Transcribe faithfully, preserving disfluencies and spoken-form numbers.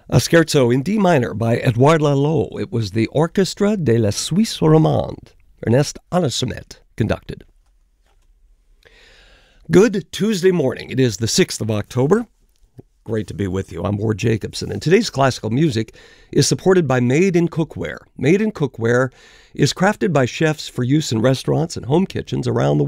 A scherzo in D minor by Edouard Lalo. It was the Orchestre de la Suisse Romande. Ernest Ansermet conducted. Good Tuesday morning. It is the sixth of October. Great to be with you. I'm Ward Jacobson, and today's classical music is supported by Made in Cookware. Made in Cookware is crafted by chefs for use in restaurants and home kitchens around the world.